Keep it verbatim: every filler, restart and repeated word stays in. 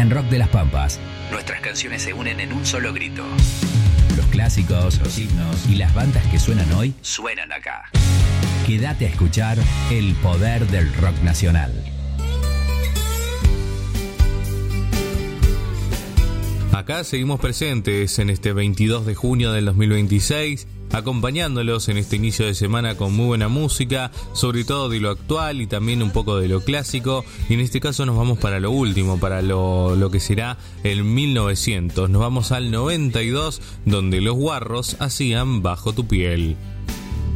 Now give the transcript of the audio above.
en Rock de las Pampas. Nuestras canciones se unen en un solo grito. Los clásicos, los himnos y las bandas que suenan hoy suenan acá. Quédate a escuchar el poder del rock nacional. Acá seguimos presentes en este veintidós de junio del dos mil veintiséis, acompañándolos en este inicio de semana con muy buena música, sobre todo de lo actual y también un poco de lo clásico, y en este caso nos vamos para lo último, para lo, lo que será el mil novecientos, nos vamos al noventa y dos, donde los Guarros hacían Bajo tu piel.